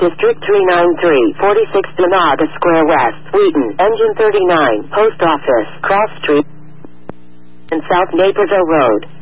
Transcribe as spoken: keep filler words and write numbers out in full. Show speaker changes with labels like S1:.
S1: District three ninety-three, forty-six Denaga Square West, Wheaton, Engine thirty-nine, Post Office, Cross Street, and South Naperville Road.